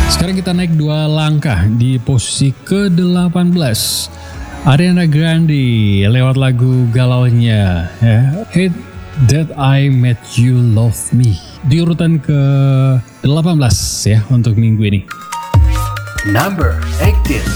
Sekarang kita naik 2 langkah di posisi ke-18. Ariana Grande lewat lagu galaunya ya, Hate That I Made You Love Me. Di urutan ke-18 ya untuk minggu ini. Number 18.